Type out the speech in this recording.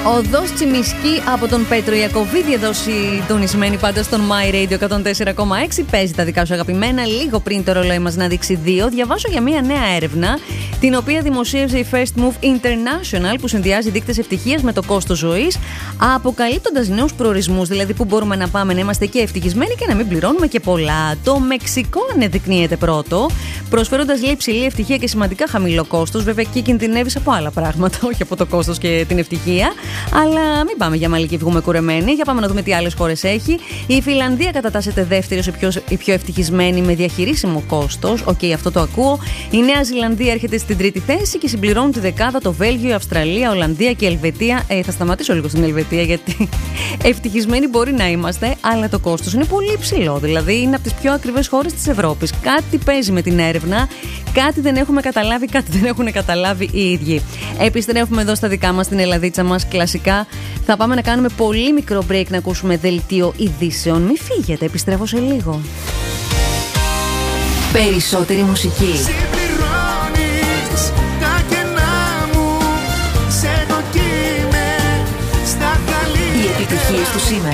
Οδός Τσιμισκή από τον Πέτρο Ιακωβίδη, εδώ συντονισμένη πάντα στον My Radio 104,6. Παίζει τα δικά σου αγαπημένα. Λίγο πριν το ρολόι μας να δείξει 2, διαβάζω για μια νέα έρευνα, την οποία δημοσίευσε η First Move International, που συνδυάζει δείκτες ευτυχίας με το κόστος ζωής, αποκαλύπτοντας νέους προορισμούς, δηλαδή που μπορούμε να πάμε να είμαστε και ευτυχισμένοι και να μην πληρώνουμε και πολλά. Το Μεξικό ανεδεικνύεται πρώτο, προσφέροντας λέει υψηλή ευτυχία και σημαντικά χαμηλό κόστος. Βέβαια, εκεί κινδυνεύεις από άλλα πράγματα, όχι από το κόστος και την ευτυχία. Αλλά μην πάμε για μαλλί και βγούμε κουρεμένοι. Για πάμε να δούμε τι άλλες χώρες έχει. Η Φιλανδία κατατάσσεται δεύτερη σε η πιο ευτυχισμένη με διαχειρίσιμο κόστος. Οκ, αυτό το ακούω. Η Νέα Ζηλανδία έρχεται στην τρίτη θέση και συμπληρώνουν τη δεκάδα το Βέλγιο, η Αυστραλία, Ολλανδία και η Ελβετία. Θα σταματήσω λίγο στην Ελβετία, γιατί ευτυχισμένοι μπορεί να είμαστε, αλλά το κόστος είναι πολύ ψηλό. Δηλαδή είναι από τις πιο ακριβές χώρες της Ευρώπης. Κάτι παίζει με την έρευνα, κάτι δεν έχουμε καταλάβει, κάτι δεν έχουν καταλάβει οι ίδιοι. Επιστρέφουμε εδώ στα δικά μας, στην Ελλαδίτσα μας, κλασικά. Θα πάμε να κάνουμε πολύ μικρό break να ακούσουμε δελτίο ειδήσεων. Μην φύγετε, επιστρέφω σε λίγο. Περισσότερη μουσική. Οι επιτυχίες του σήμερα.